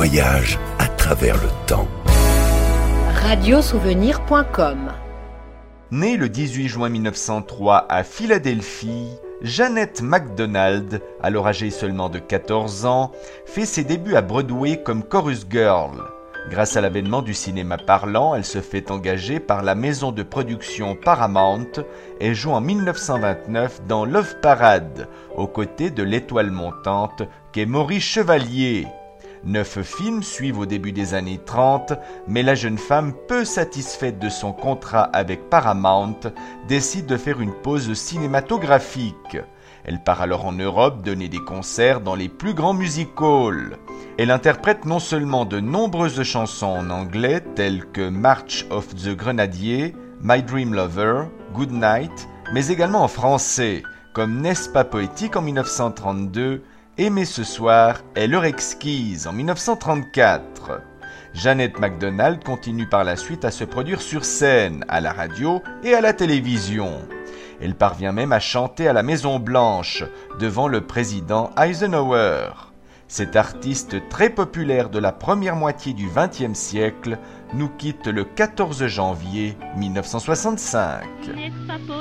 voyage à travers le temps. Radiosouvenir.com. Née le 18 juin 1903 à Philadelphie, Jeanette MacDonald, alors âgée seulement de 14 ans, fait ses débuts à Broadway comme chorus girl. Grâce à l'avènement du cinéma parlant, elle se fait engager par la maison de production Paramount et joue en 1929 dans Love Parade, aux côtés de l'étoile montante qu'est Maurice Chevalier. 9 films suivent au début des années 30, mais la jeune femme, peu satisfaite de son contrat avec Paramount, décide de faire une pause cinématographique. Elle part alors en Europe donner des concerts dans les plus grands music halls. Elle interprète non seulement de nombreuses chansons en anglais telles que March of the Grenadiers, My Dream Lover, Good Night, mais également en français, comme N'est-ce pas poétique en 1932, Aimer ce soir est l'heure exquise en 1934. Jeanette MacDonald continue par la suite à se produire sur scène, à la radio et à la télévision. Elle parvient même à chanter à la Maison-Blanche, devant le président Eisenhower. Cet artiste très populaire de la première moitié du XXe siècle nous quitte le 14 janvier 1965.